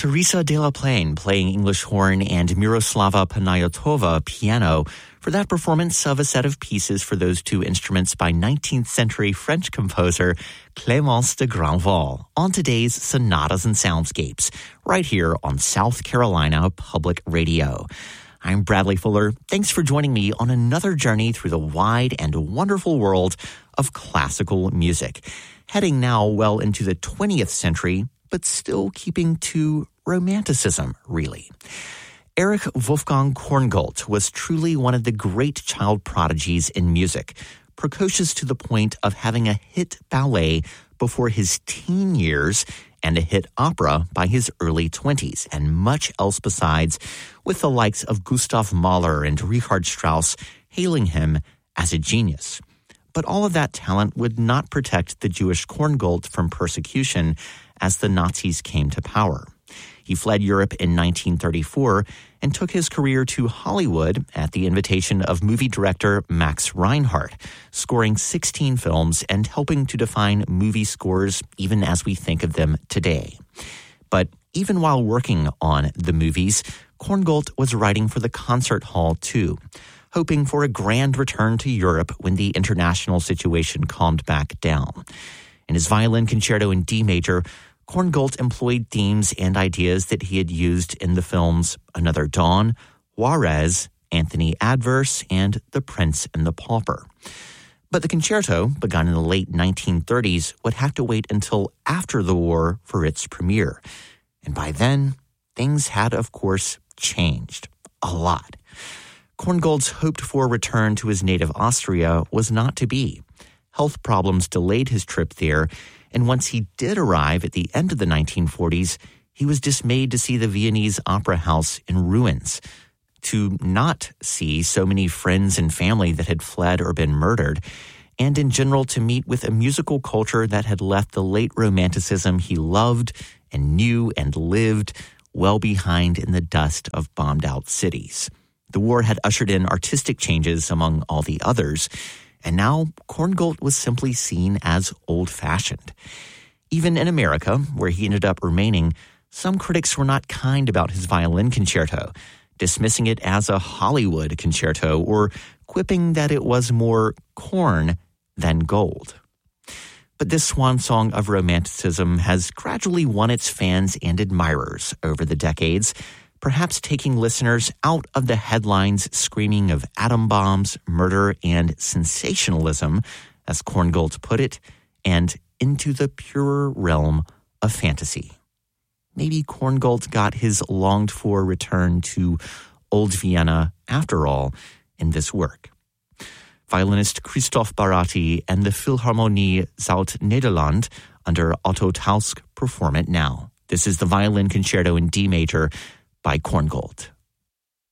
Teresa de la Plaine playing English horn and Miroslava Panayotova piano for that performance of a set of pieces for those two instruments by 19th century French composer Clémence de Grandval on today's Sonatas and Soundscapes, right here on South Carolina Public Radio. I'm Bradley Fuller. Thanks for joining me on another journey through the wide and wonderful world of classical music, heading now well into the 20th century, but still keeping to Romanticism, really. Erich Wolfgang Korngold was truly one of the great child prodigies in music, precocious to the point of having a hit ballet before his teen years and a hit opera by his early 20s, and much else besides, with the likes of Gustav Mahler and Richard Strauss hailing him as a genius. But all of that talent would not protect the Jewish Korngold from persecution as the Nazis came to power. He fled Europe in 1934 and took his career to Hollywood at the invitation of movie director Max Reinhardt, scoring 16 films and helping to define movie scores even as we think of them today. But even while working on the movies, Korngold was writing for the concert hall too, hoping for a grand return to Europe when the international situation calmed back down. In his violin concerto in D major, Korngold employed themes and ideas that he had used in the films Another Dawn, Juarez, Anthony Adverse, and The Prince and the Pauper. But the concerto, begun in the late 1930s, would have to wait until after the war for its premiere. And by then, things had, of course, changed a lot. Korngold's hoped-for return to his native Austria was not to be. Health problems delayed his trip there, and once he did arrive at the end of the 1940s, he was dismayed to see the Viennese opera house in ruins, to not see so many friends and family that had fled or been murdered, and in general to meet with a musical culture that had left the late Romanticism he loved and knew and lived well behind in the dust of bombed-out cities. The war had ushered in artistic changes among all the others, and now Korngold was simply seen as old-fashioned. Even in America, where he ended up remaining, some critics were not kind about his violin concerto, dismissing it as a Hollywood concerto or quipping that it was more corn than gold. But this swan song of Romanticism has gradually won its fans and admirers over the decades, perhaps taking listeners out of the headlines screaming of atom bombs, murder, and sensationalism, as Korngold put it, and into the purer realm of fantasy. Maybe Korngold got his longed-for return to Old Vienna, after all, in this work. Violinist Christoph Baratti and the Philharmonie Zuid-Nederland under Otto Tausk perform it now. This is the Violin Concerto in D major by Korngold.